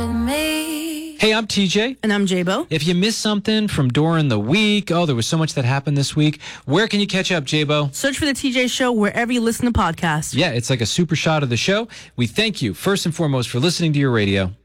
Hey, I'm TJ. And I'm J-Bo. If you missed something from during the week, there was so much that happened this week, where can you catch up, J-Bo? Search for The TJ Show wherever you listen to podcasts. Yeah, it's like a super shot of the show. We thank you, first and foremost, for listening to your radio.